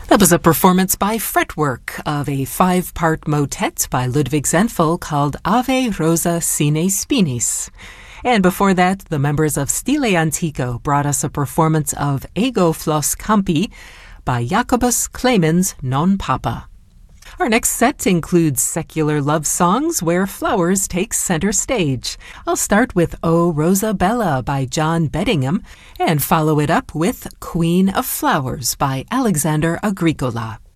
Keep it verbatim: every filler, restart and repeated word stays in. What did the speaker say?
That was a performance by Fretwork of a five-part motet by Ludwig Zenfel called Ave Rosa Sine Spinis. And before that, the members of Stile Antico brought us a performance of Ego Flos Campi by Jacobus Clemens non Papa. Our next set includes secular love songs where flowers take center stage. I'll start with O Rosa Bella by John Beddingham and follow it up with Queen of Flowers by Alexander Agricola.